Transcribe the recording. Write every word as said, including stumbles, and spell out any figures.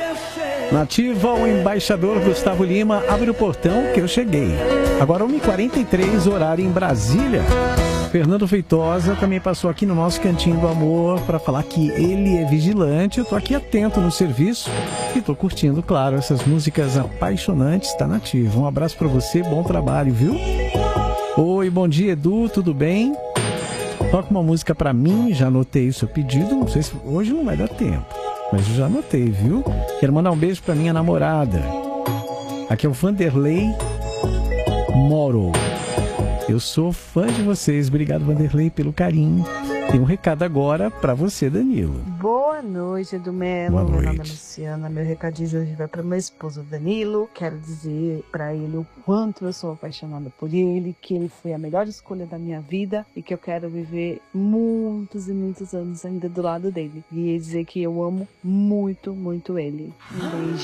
Nativa, o embaixador Gustavo Lima, abre o portão que eu cheguei. Agora uma e quarenta e três, horário em Brasília. Fernando Feitosa também passou aqui no nosso Cantinho do Amor para falar que ele é vigilante. Eu tô aqui atento no serviço e tô curtindo, claro, essas músicas apaixonantes da Nativa. Um abraço para você, bom trabalho, viu? Oi, bom dia, Edu, tudo bem? Toca uma música para mim, já anotei o seu pedido. Não sei se hoje não vai dar tempo, mas eu já anotei, viu? Quero mandar um beijo para minha namorada. Aqui é o Vanderlei Moro. Eu sou fã de vocês. Obrigado, Vanderlei, pelo carinho. Tem um recado agora para você, Danilo. Boa noite, Edu Melo. Boa Meu noite. nome é Luciana. Meu recadinho de hoje vai para meu esposo Danilo. Quero dizer para ele o quanto eu sou apaixonada por ele, que ele foi a melhor escolha da minha vida e que eu quero viver muitos e muitos anos ainda do lado dele. E dizer que eu amo muito, muito ele. Um beijo.